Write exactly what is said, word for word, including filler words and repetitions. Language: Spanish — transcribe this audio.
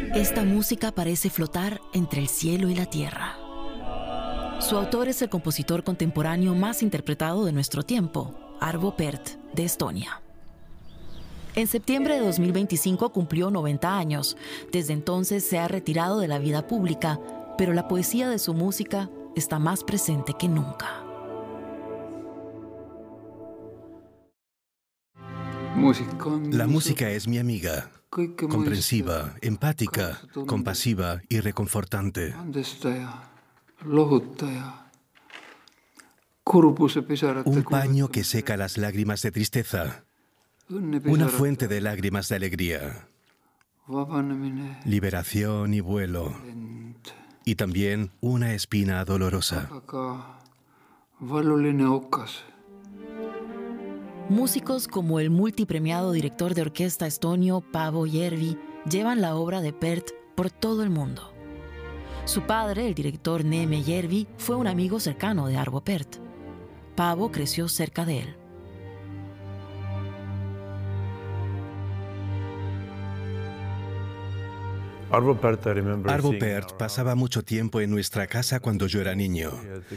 Esta música parece flotar entre el cielo y la tierra. Su autor es el compositor contemporáneo más interpretado de nuestro tiempo, Arvo Pärt, de Estonia. En septiembre de dos mil veinticinco cumplió noventa años. Desde entonces se ha retirado de la vida pública, pero la poesía de su música está más presente que nunca. La música es mi amiga, comprensiva, empática, compasiva y reconfortante. Un paño que seca las lágrimas de tristeza, una fuente de lágrimas de alegría, liberación y vuelo, y también una espina dolorosa. Músicos como el multipremiado director de orquesta estonio Paavo Järvi llevan la obra de Pärt por todo el mundo. Su padre, el director Neeme Järvi, fue un amigo cercano de Arvo Pärt. Paavo creció cerca de él. Arvo Pärt pasaba mucho tiempo en nuestra casa cuando yo era niño.